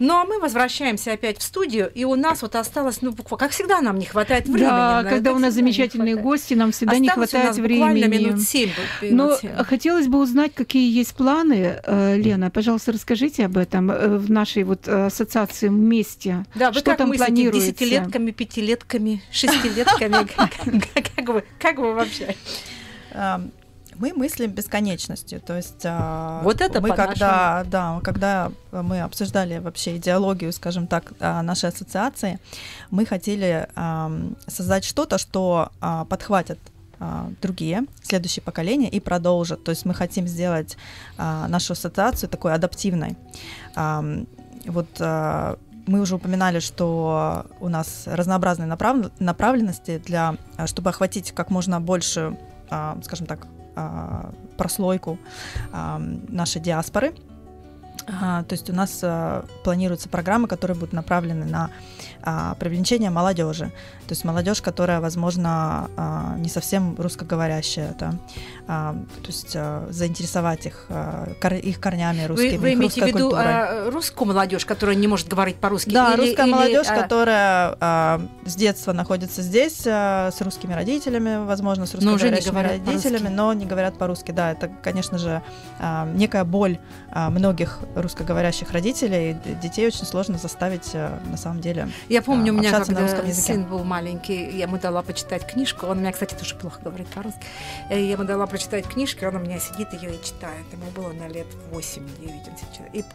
Ну, а мы возвращаемся опять в студию, и у нас вот осталось, ну, буквально, как всегда, нам не хватает времени. Да, когда у нас замечательные гости, нам всегда не хватает времени. Буквально минут 7. Но хотелось бы узнать, какие есть планы. Лена, пожалуйста, расскажите об этом в нашей вот ассоциации «Вместе». Да, вы что как там мыслите? планируется? Десятилетками, пятилетками, шестилетками? Как вы вообще? Мы мыслим бесконечностью, то есть вот это мы когда мы обсуждали вообще идеологию, скажем так, нашей ассоциации, мы хотели создать что-то, что подхватят другие, следующие поколения и продолжат. То есть мы хотим сделать нашу ассоциацию такой адаптивной. Вот мы уже упоминали, что у нас разнообразные направленности чтобы охватить как можно большую, скажем так, прослойку нашей диаспоры. То есть у нас планируются программы, которые будут направлены на привлечение молодежи. То есть молодежь, которая, возможно, не совсем русскоговорящая, да? То есть заинтересовать их корнями русскими, вы имеете в виду культурой. Русскую молодежь, которая не может говорить по-русски? Да, русская молодежь, которая с детства находится здесь, с русскими родителями, возможно, с русскоговорящими родителями, но не говорят по-русски. Да, это, конечно же, некая боль многих русскоговорящих родителей. Детей очень сложно заставить, на самом деле, я помню, у меня, когда языке. Сын был маленький, я ему дала почитать книжку. Он у меня, кстати, тоже плохо говорит по-русски. Я ему дала прочитать книжку, он у меня сидит ее и читает. Ему было на лет 8-9. И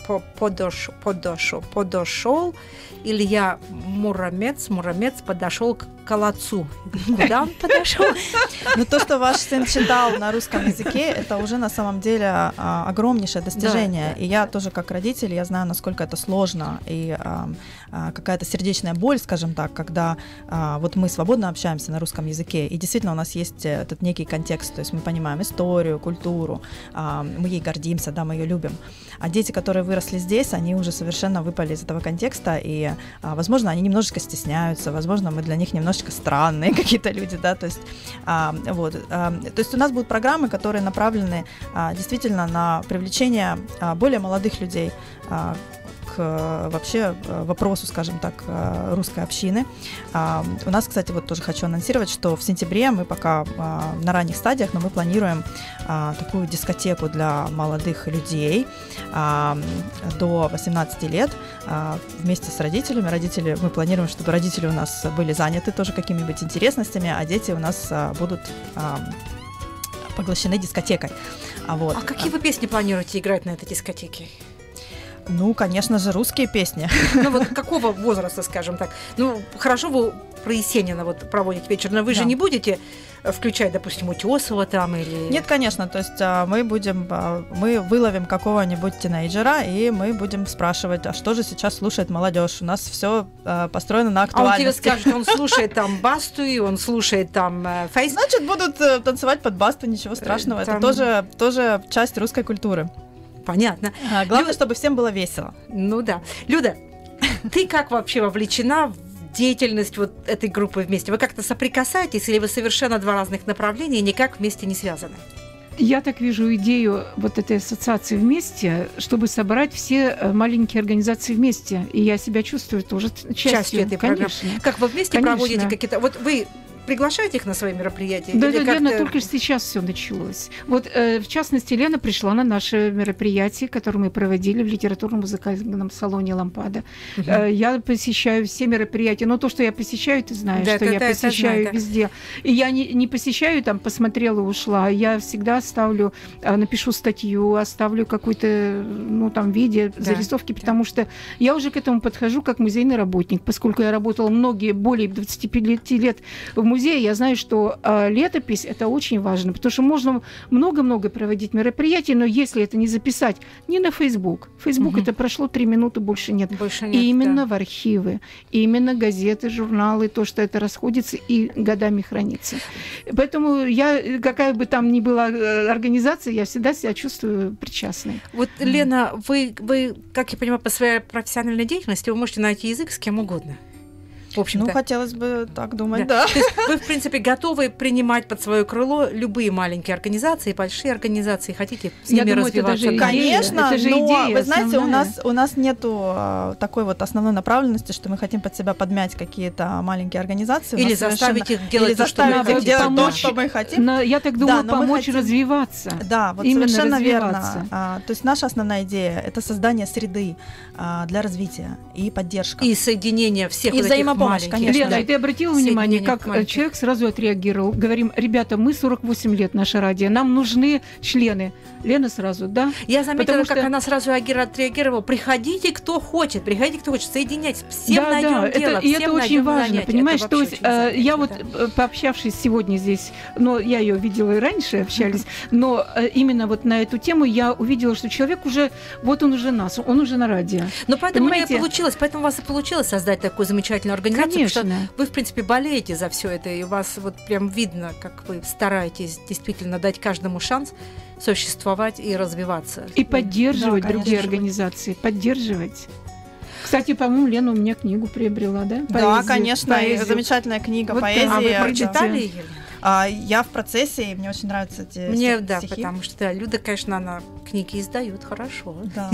подошел Илья Муромец подошел к колодцу. Куда он подошел? Ну, то, что ваш сын читал на русском языке, это уже на самом деле огромнейшее достижение. И я тоже как родитель, я знаю, насколько это сложно. И какая-то сердечная боль, скажем так, когда вот мы свободно общаемся на русском языке, и действительно у нас есть этот некий контекст, то есть мы понимаем историю, культуру, мы ей гордимся, да, мы ее любим. А дети, которые выросли здесь, они уже совершенно выпали из этого контекста, и, возможно, они немножечко стесняются, возможно, мы для них немножечко странные какие-то люди, да, то есть, вот. То есть у нас будут программы, которые направлены действительно на привлечение более молодых людей к вообще вопросу, скажем так, русской общины. У нас, кстати, вот тоже хочу анонсировать, что в сентябре мы пока на ранних стадиях, но мы планируем такую дискотеку для молодых людей до 18 лет вместе с родителями. Мы планируем, чтобы родители у нас были заняты тоже какими-нибудь интересностями, а дети у нас будут поглощены дискотекой. Вот. А какие вы песни планируете играть на этой дискотеке? Ну, конечно же, русские песни. Ну, вот какого возраста, скажем так? Ну, хорошо, вы про Есенина вот проводите вечер, но вы же не будете включать, допустим, Утёсова там или... Нет, конечно, то есть мы выловим какого-нибудь тинейджера, и мы будем спрашивать, а что же сейчас слушает молодежь? У нас все построено на актуальности. А он тебе скажет, он слушает там Басту, и он слушает там Фейс. Значит, будут танцевать под Басту, ничего страшного, это тоже часть русской культуры. Понятно. Главное, чтобы всем было весело. Ну да. Люда, ты как вообще вовлечена в деятельность вот этой группы вместе? Вы как-то соприкасаетесь, или вы совершенно два разных направления и никак вместе не связаны? Я так вижу идею вот этой ассоциации вместе, чтобы собрать все маленькие организации вместе. И я себя чувствую тоже частью этой программы. Как вы вместе проводите какие-то... Вот вы приглашаете их на свои мероприятия? Да, Лена, только сейчас все началось. Вот, в частности, Лена пришла на наше мероприятие, которое мы проводили в литературно-музыкальном салоне «Лампада». Я посещаю все мероприятия. Но то, что я посещаю, ты знаешь, что я посещаю везде. И я не посещаю, там, посмотрела, ушла. Я всегда напишу статью, оставлю какое-то, ну, там, видео, зарисовки, потому что я уже к этому подхожу как музейный работник, поскольку я работала более 25 лет в музее, я знаю, что летопись – это очень важно, потому что можно много-много проводить мероприятий, но если это не записать не на Facebook. Facebook это прошло 3 минуты, больше нет. И именно в архивы, именно газеты, журналы, то, что это расходится и годами хранится. Поэтому я, какая бы там ни была организация, я всегда себя чувствую причастной. Вот, Лена, вы, как я понимаю, по своей профессиональной деятельности вы можете найти язык с кем угодно. В общем-то. Ну, хотелось бы так думать, Да. да. То есть вы, в принципе, готовы принимать под свое крыло любые маленькие организации, большие организации, хотите с Я ними думаю, это развиваться? даже идея. Конечно, Это же но идея вы знаете, основная. у нас нету такой вот основной направленности, что мы хотим под себя подмять какие-то маленькие организации. У Или нас заставить их или делать то, что вы заставить их хотите. делать то, Помочь. что мы хотим. Я так думаю, но мы помочь хотим- развиваться. Да, вот Именно совершенно развиваться. верно. То есть наша основная идея — это создание среды для развития и поддержка. И соединение всех И вот этих взаимопомощь, маленьких. конечно. Лена, Да. и ты обратила внимание, Соединение как маленьких. человек сразу отреагировал. Говорим, ребята, мы 48 лет, наше радио, нам нужны члены. Лена сразу, да? Я заметила, Потому как что- она сразу отреагировала. Приходите, кто хочет, соединяйтесь. Всем Да, найдем да, дело, и всем это очень найдем важно, занятие. понимаешь? Это То вообще есть очень занятие, я вот, да. пообщавшись сегодня здесь, но я ее видела и раньше общались, но именно вот на эту тему я увидела, что человек уже, вот он уже нас, он уже на радио. Но поэтому у Понимаете? меня получилось, поэтому у вас и получилось создать такую замечательную организацию, потому Конечно. что вы, в принципе, болеете за все это, и у вас вот прям видно, как вы стараетесь действительно дать каждому шанс существовать и развиваться. И поддерживать Да, другие конечно. организации, поддерживать. Кстати, по-моему, Лена у меня книгу приобрела, да? Да, Поэзию, конечно, и поэзию. замечательная книга Вот так. поэзии. А вы да. прочитали ее? Я в процессе, и мне очень нравятся эти Мне, да, стихи. потому что да, Люда, конечно, она книги издает хорошо. Да.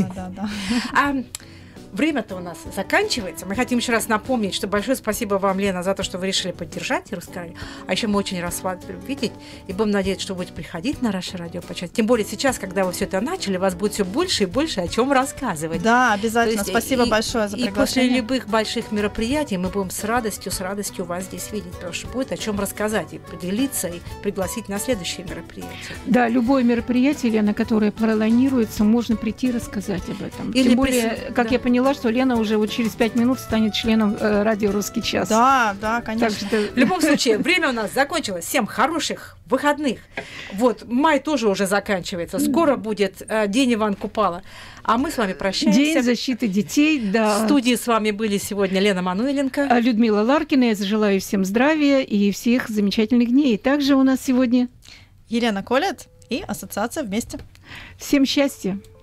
А время-то у нас заканчивается. Мы хотим еще раз напомнить, что большое спасибо вам, Лена, за то, что вы решили поддержать Русское радио. А еще мы очень рады вас видеть. И будем надеяться, что вы будете приходить на наше радио почаще. Тем более сейчас, когда вы все это начали, вас будет все больше и больше о чем рассказывать. Да, обязательно. То есть Спасибо большое за И после приглашение. любых больших мероприятий мы будем с радостью вас здесь видеть, потому что будет о чем рассказать и поделиться, и пригласить на следующие мероприятия. Да, любое мероприятие, Лена, которое планируется, можно прийти и рассказать об этом. Или Тем более, как да. я поняла, что Лена уже вот через 5 минут станет членом радио «Русский час». Да, Так конечно. что... В любом случае, время у нас закончилось. Всем хороших выходных. Вот, май тоже уже заканчивается. Скоро будет День Ивана Купала. А мы с вами прощаемся. День защиты детей, да. В студии с вами были сегодня Лена Мануэленко. Людмила Ларкина. Я желаю всем здравия и всех замечательных дней. Также у нас сегодня Елена Колет и Ассоциация «Вместе». всем счастья.